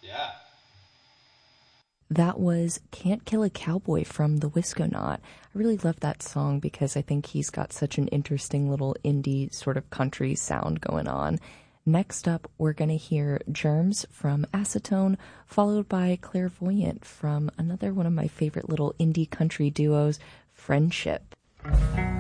Yeah. That was Can't Kill a Cowboy from the Wisconaut. I really love that song because I think he's got such an interesting little indie sort of country sound going on. Next up, we're going to hear Germs from Acetone, followed by Clairvoyant from another one of my favorite little indie country duos, Friendship.